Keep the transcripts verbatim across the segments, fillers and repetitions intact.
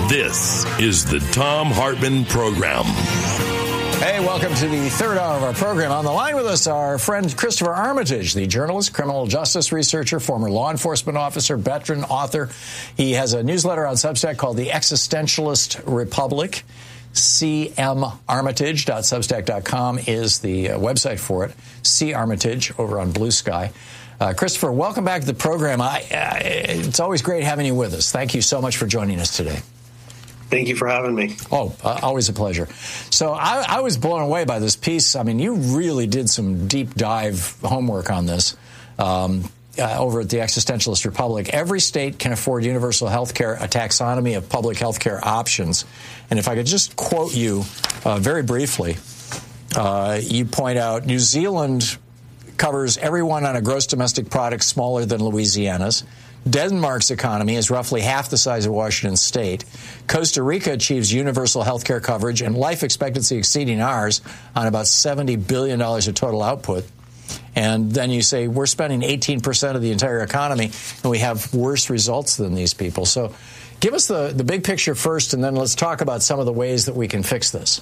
This is the Thom Hartmann Program. Hey, welcome to the third hour of our program. On the line with us, our friend Christopher Armitage, the journalist, criminal justice researcher, former law enforcement officer, veteran, author. He has a newsletter on Substack called The Existentialist Republic. c m armitage dot substack dot com is the uh, website for it. C Armitage over on Blue Sky. Uh, Christopher, welcome back to the program. I, uh, it's always great having you with us. Thank you so much for joining us today. Thank you for having me. Oh, uh, always a pleasure. So I, I was blown away by this piece. I mean, you really did some deep dive homework on this um, uh, over at the Existentialist Republic. Every state can afford universal health care, a taxonomy of public health care options. And if I could just quote you uh, very briefly, uh, you point out New Zealand covers everyone on a gross domestic product smaller than Louisiana's. Denmark's economy is roughly half the size of Washington State. Costa Rica achieves universal health care coverage and life expectancy exceeding ours on about seventy billion dollars of total output. And then you say we're spending eighteen percent of the entire economy, and we have worse results than these people. So give us the, the big picture first, and then let's talk about some of the ways that we can fix this.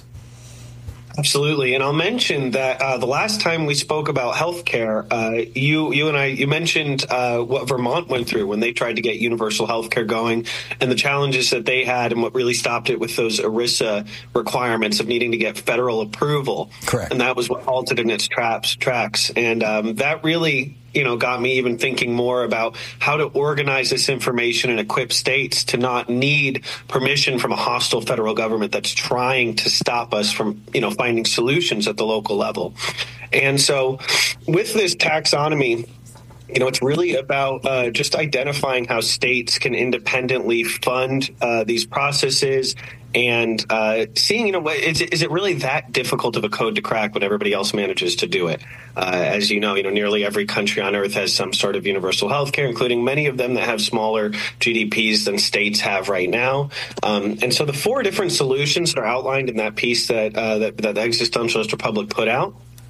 Absolutely. And I'll mention that uh, the last time we spoke about healthcare, uh, you you and I, you mentioned uh, what Vermont went through when they tried to get universal healthcare going and the challenges that they had and what really stopped it with those ERISA requirements of needing to get federal approval. Correct. And that was what halted in its traps, tracks. And um, that really you know, got me even thinking more about how to organize this information and equip states to not need permission from a hostile federal government that's trying to stop us from, you know, finding solutions at the local level. And so with this taxonomy, you know, it's really about uh, just identifying how states can independently fund uh, these processes and uh, seeing, you know, is it, is it really that difficult of a code to crack when everybody else manages to do it? Uh, as you know, you know, nearly every country on earth has some sort of universal health care, including many of them that have smaller G D Ps than states have right now. Um, and so the four different solutions that are outlined in that piece that, uh, that, that the Existentialist Republic put out,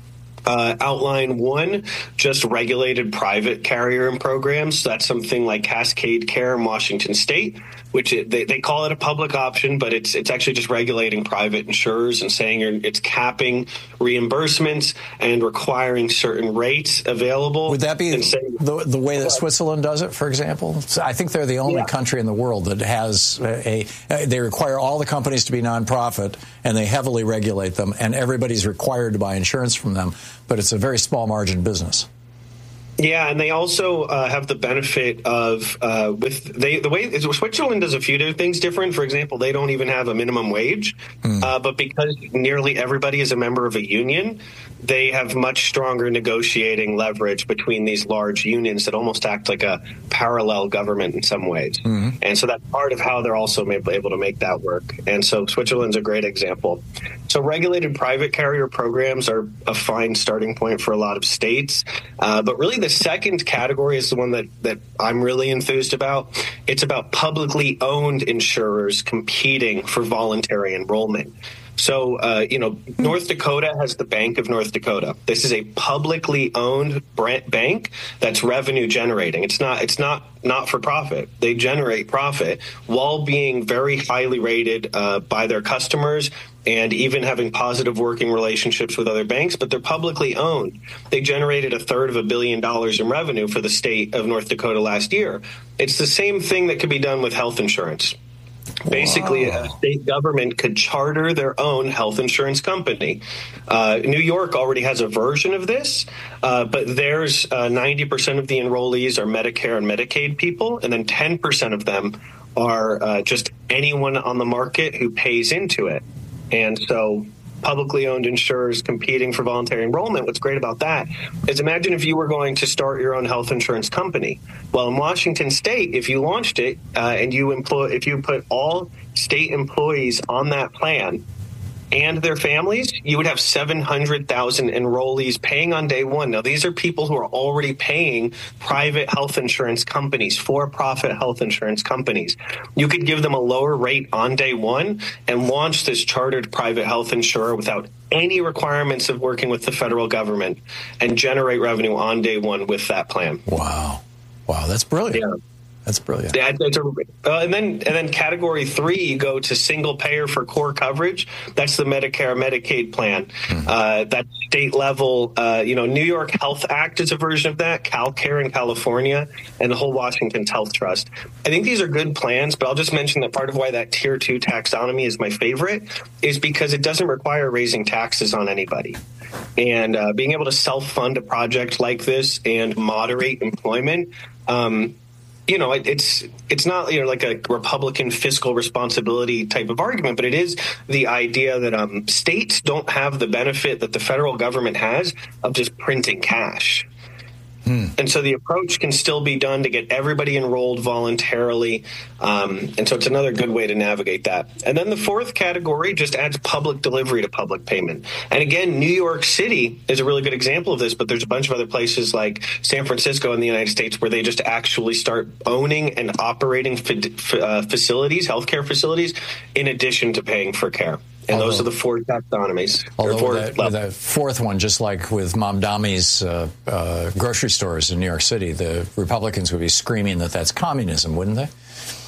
Uh, outline one, just regulated private carrier and programs. So that's something like Cascade Care in Washington State, which it, they, they call it a public option, but it's it's actually just regulating private insurers and saying you're, it's capping reimbursements and requiring certain rates available. Would that be saying, the, the way that Switzerland does it, for example? So I think they're the only yeah. country in the world that has a, a, they require all the companies to be nonprofit, and they heavily regulate them, and everybody's required to buy insurance from them. But it's a very small margin business. Yeah, and they also uh, have the benefit of uh, with they the way Switzerland does a few different things different. For example, they don't even have a minimum wage, mm. uh, but because nearly everybody is a member of a union, they have much stronger negotiating leverage between these large unions that almost act like a parallel government in some ways. Mm-hmm. And so that's part of how they're also able to make that work. And so Switzerland's a great example. So regulated private carrier programs are a fine starting point for a lot of states. Uh, but really the second category is the one that, that I'm really enthused about. It's about publicly owned insurers competing for voluntary enrollment. So, uh, you know, North Dakota has the Bank of North Dakota. This is a publicly owned bank that's revenue generating. It's not it's not not for profit. They generate profit while being very highly rated uh, by their customers and even having positive working relationships with other banks, but they're publicly owned. They generated a third of a billion dollars in revenue for the state of North Dakota last year. It's the same thing that could be done with health insurance. Basically, wow. a state government could charter their own health insurance company. Uh, New York already has a version of this, uh, but there's uh, ninety percent of the enrollees are Medicare and Medicaid people, and then ten percent of them are uh, just anyone on the market who pays into it. And so publicly owned insurers competing for voluntary enrollment. What's great about that is imagine if you were going to start your own health insurance company. Well, in Washington State, if you launched it uh, and you employ, if you put all state employees on that plan and their families, you would have seven hundred thousand enrollees paying on day one. Now, these are people who are already paying private health insurance companies, for-profit health insurance companies. You could give them a lower rate on day one and launch this chartered private health insurer without any requirements of working with the federal government and generate revenue on day one with that plan. Wow. Wow, that's brilliant. Yeah. That's brilliant. Yeah, it's a, uh, and then and then category three, you go to single payer for core coverage. That's the Medicare Medicaid plan. Mm-hmm. Uh, that state level, uh, you know, New York Health Act is a version of that. CalCare in California, and the whole Washington's Health Trust. I think these are good plans, but I'll just mention that part of why that tier two taxonomy is my favorite is because it doesn't require raising taxes on anybody. And uh, being able to self-fund a project like this and moderate employment. Um, You know, it, it's it's not, you know, like a Republican fiscal responsibility type of argument, but it is the idea that um, states don't have the benefit that the federal government has of just printing cash. Hmm. And so the approach can still be done to get everybody enrolled voluntarily. Um, and so it's another good way to navigate that. And then the fourth category just adds public delivery to public payment. And again, New York City is a really good example of this, but there's a bunch of other places like San Francisco in the United States where they just actually start owning and operating f- uh, facilities, healthcare facilities, in addition to paying for care. And although, those are the four taxonomies. Although four with, that, with the fourth one, just like with Mamdani's uh, uh, grocery stores in New York City, the Republicans would be screaming that that's communism, wouldn't they?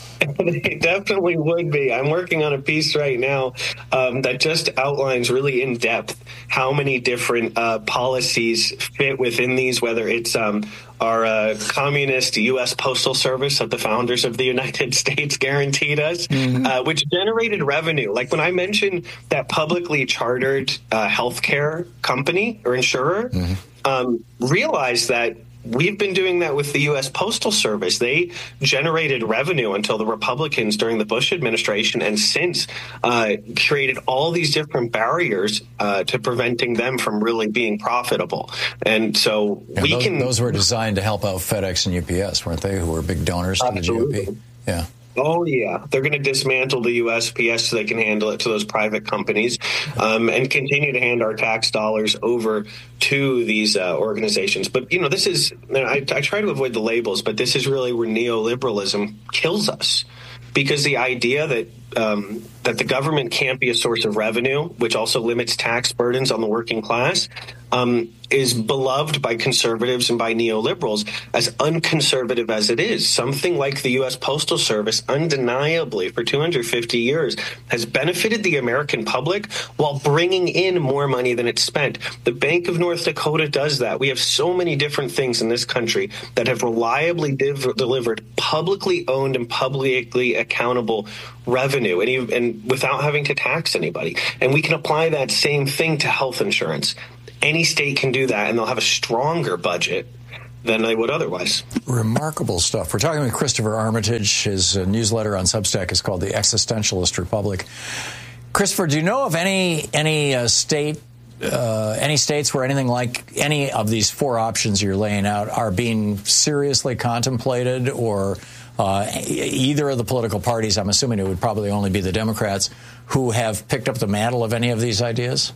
They definitely would be. I'm working on a piece right now um, that just outlines really in depth how many different uh, policies fit within these, whether it's um, our uh, communist U S Postal Service that the founders of the United States guaranteed us, mm-hmm. uh, which generated revenue. Like when I mentioned that publicly chartered uh, healthcare company or insurer, mm-hmm. um, realized that we've been doing that with the U S Postal Service. They generated revenue until the Republicans during the Bush administration and since uh, created all these different barriers uh, to preventing them from really being profitable. And so yeah, we those, can... Those were designed to help out FedEx and U P S, weren't they, who were big donors to Absolutely. the G O P? Yeah. Oh, yeah. They're going to dismantle the U S P S so they can handle it to those private companies um, and continue to hand our tax dollars over to these uh, organizations. But, you know, this is, I, I try to avoid the labels, but this is really where neoliberalism kills us. Because the idea that um, that the government can't be a source of revenue, which also limits tax burdens on the working class, um, is beloved by conservatives and by neoliberals, as unconservative as it is. Something like the U S Postal Service, undeniably, for two hundred fifty years, has benefited the American public while bringing in more money than it's spent. The Bank of North Dakota does that. We have so many different things in this country that have reliably div- delivered publicly owned and publicly accountable revenue, and, even, and without having to tax anybody. And we can apply that same thing to health insurance. Any state can do that, and they'll have a stronger budget than they would otherwise. Remarkable stuff. We're talking with Christopher Armitage. His uh, newsletter on Substack is called The Existentialist Republic. Christopher, do you know of any any uh, state, uh, any states where anything like any of these four options you're laying out are being seriously contemplated, or uh, either of the political parties, I'm assuming it would probably only be the Democrats, who have picked up the mantle of any of these ideas?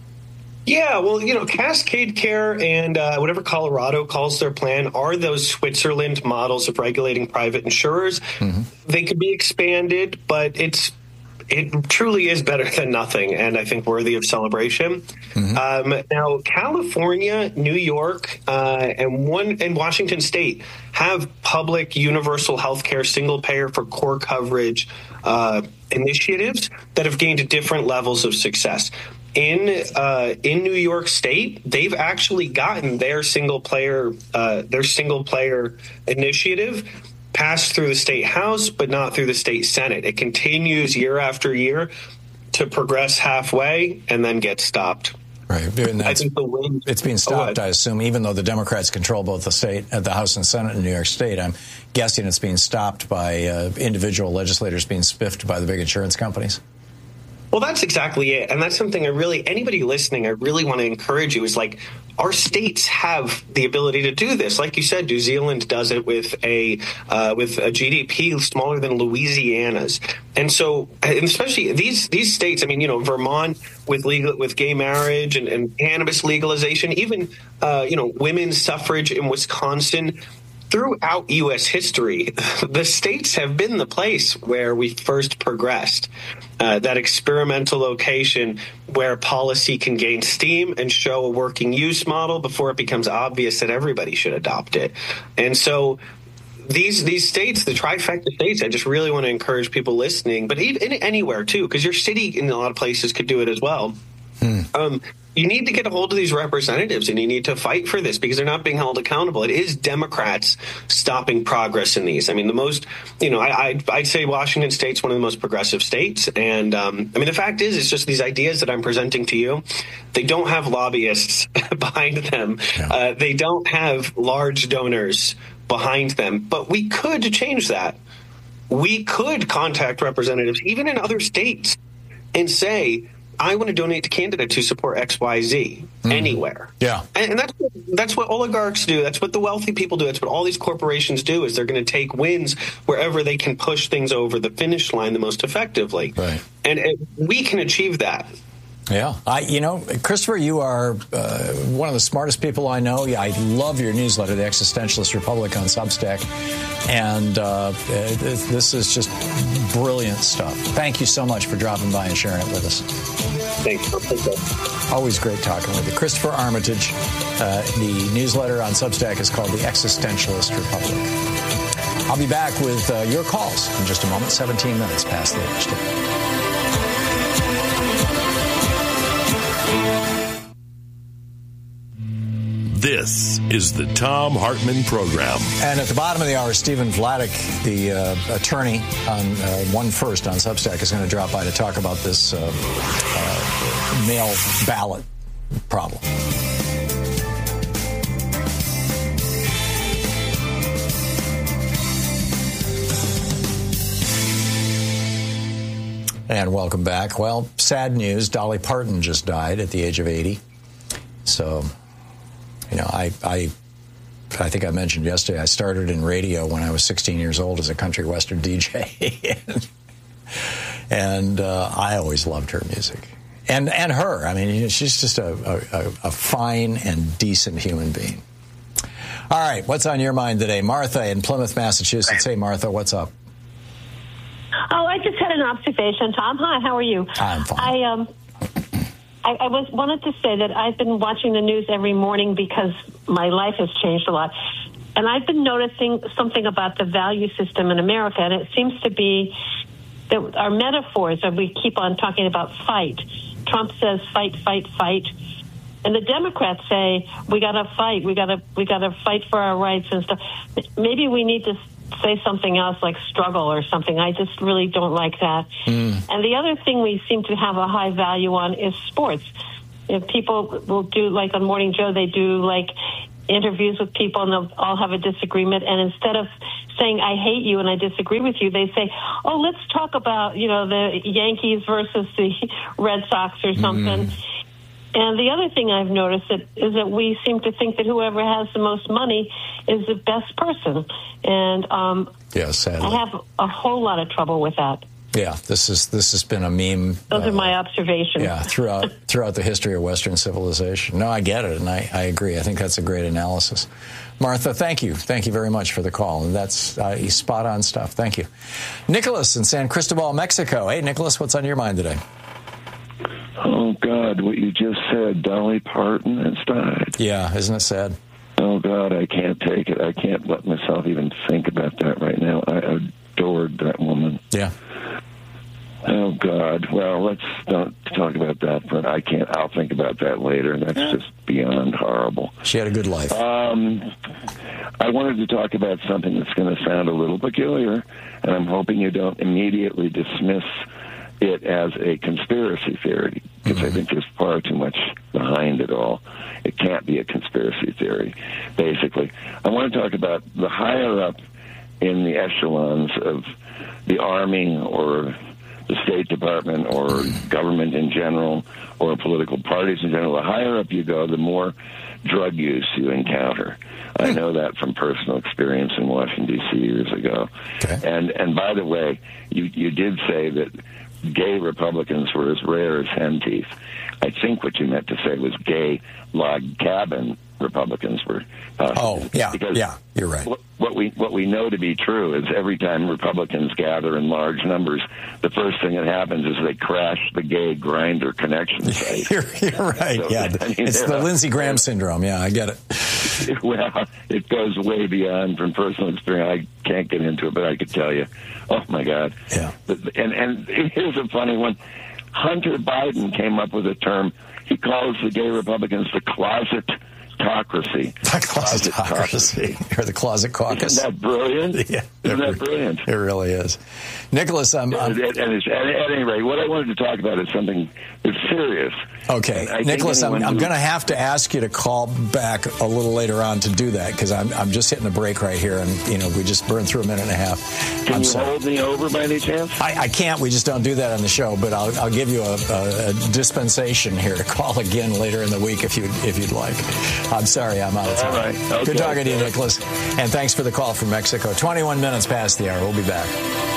Yeah, well, you know, Cascade Care and uh, whatever Colorado calls their plan are those Switzerland models of regulating private insurers. Mm-hmm. They could be expanded, but it's it truly is better than nothing, and I think worthy of celebration. Mm-hmm. Um, now, California, New York, uh, and one and Washington State have public universal health care, single payer for core coverage uh, initiatives that have gained different levels of success. In uh, in New York State, they've actually gotten their single player uh, their single player initiative passed through the state house, but not through the state Senate. It continues year after year to progress halfway and then get stopped. Right, and I think the win- it's being stopped, oh, I assume, even though the Democrats control both the state, uh, the House and Senate in New York State. I'm guessing it's being stopped by uh, individual legislators being spiffed by the big insurance companies. Well, that's exactly it. And that's something I really, anybody listening, I really want to encourage you is like, our states have the ability to do this. Like you said, New Zealand does it with a uh, with a G D P smaller than Louisiana's. And so, and especially these these states, I mean, you know, Vermont with legal with gay marriage and, and cannabis legalization, even, uh, you know, women's suffrage in Wisconsin. Throughout U S history, the states have been the place where we first progressed. Uh, that experimental location where policy can gain steam and show a working use model before it becomes obvious that everybody should adopt it. And so these these states, the trifecta states, I just really want to encourage people listening, but even anywhere too, because your city in a lot of places could do it as well. Hmm. Um, you need to get a hold of these representatives, and you need to fight for this because they're not being held accountable. It is Democrats stopping progress in these. I mean, the most, you know, I, I'd, I'd say Washington State's one of the most progressive states. And um, I mean, the fact is, it's just these ideas that I'm presenting to you. They don't have lobbyists behind them. Yeah. Uh, they don't have large donors behind them. But we could change that. We could contact representatives, even in other states, and say, I want to donate to candidates who support X Y Z mm. anywhere. Yeah. And, and that's, that's what oligarchs do. That's what the wealthy people do. That's what all these corporations do, is they're going to take wins wherever they can push things over the finish line the most effectively. Right. And it, we can achieve that. Yeah. I, you know, Christopher, you are uh, one of the smartest people I know. Yeah, I love your newsletter, The Existentialist Republic, on Substack. And uh, this is just brilliant stuff. Thank you so much for dropping by and sharing it with us. Thanks. Always great talking with you. Christopher Armitage. Uh, the newsletter on Substack is called The Existentialist Republic. I'll be back with uh, your calls in just a moment, seventeen minutes past the hour. This is the Thom Hartmann Program. And at the bottom of the hour, Stephen Vladeck, the uh, attorney on uh, One First on Substack, is going to drop by to talk about this uh, uh, mail ballot problem. And welcome back. Well, sad news. Dolly Parton just died at the age of eighty. So... You know, I, I I think I mentioned yesterday, I started in radio when I was sixteen years old as a country western D J. and uh, I always loved her music. And and her. I mean, you know, she's just a, a, a fine and decent human being. All right, what's on your mind today? Martha in Plymouth, Massachusetts. Hey, Martha, what's up? Oh, I just had an observation, Tom. Hi, how are you? I'm fine. I, um... I, I was wanted to say that I've been watching the news every morning because my life has changed a lot. And I've been noticing something about the value system in America, and it seems to be that our metaphors, that we keep on talking about fight. Trump says fight, fight, fight. And the Democrats say, we got to fight, we got to we got to fight for our rights and stuff. Maybe we need to say something else like struggle or something. I just really don't like that. Mm. And the other thing we seem to have a high value on is sports. If people will do, like on Morning Joe, they do like interviews with people and they'll all have a disagreement. And instead of saying, I hate you and I disagree with you, they say, oh, let's talk about, you know, the Yankees versus the Red Sox or something. Mm. And the other thing I've noticed that is that we seem to think that whoever has the most money is the best person. And um, yeah, sadly. I have a whole lot of trouble with that. Yeah, this is this has been a meme. Those uh, are my observations. Yeah, throughout throughout the history of Western civilization. No, I get it, and I, I agree. I think that's a great analysis. Martha, thank you. Thank you very much for the call. And that's uh, spot on stuff. Thank you. Nicholas in San Cristobal, Mexico. Hey, Nicholas, what's on your mind today? Oh, God, what you just said, Dolly Parton has died. Yeah, isn't it sad? Oh, God, I can't take it. I can't let myself even think about that right now. I adored that woman. Yeah. Oh, God. Well, let's don't talk about that, but I can't. I'll think about that later. That's yeah. just beyond horrible. She had a good life. Um, I wanted to talk about something that's going to sound a little peculiar, and I'm hoping you don't immediately dismiss it as a conspiracy theory, because mm-hmm. I think there's far too much behind it all. It can't be a conspiracy theory, basically. I want to talk about the higher up in the echelons of the Army or the State Department or government in general or political parties in general. The higher up you go, the more drug use you encounter. I know that from personal experience in Washington, D C years ago. Okay. And and by the way, you, you did say that gay Republicans were as rare as hen teeth. I think what you meant to say was gay log cabin Republicans were possible. Oh, yeah, because yeah, you're right. What, what we what we know to be true is every time Republicans gather in large numbers, the first thing that happens is they crash the gay Grindr connection site. you're, you're right. So, yeah, I mean, it's the Lindsey Graham syndrome. Yeah, I get it. Well, it goes way beyond from personal experience. I can't get into it, but I could tell you. Oh my God. Yeah. And and here's a funny one. Hunter Biden came up with a term. He calls the gay Republicans the closetocracy. The closetocracy. Or the closet caucus. Isn't that brilliant? Yeah. Isn't that brilliant? It really is. Nicholas, I'm... I'm at, at, at, at any rate, what I wanted to talk about is something that's serious. Okay. Nicholas, I'm, I'm going to have to ask you to call back a little later on to do that, because I'm, I'm just hitting a break right here, and, you know, we just burned through a minute and a half. Can I'm you sorry. hold me over by any chance? I, I can't. We just don't do that on the show, but I'll, I'll give you a, a, a dispensation here to call again later in the week if, you, if you'd like. I'm sorry, I'm out of time. All right. Okay. Good talking to you, Nicholas. And thanks for the call from Mexico. twenty-one minutes past the hour. We'll be back.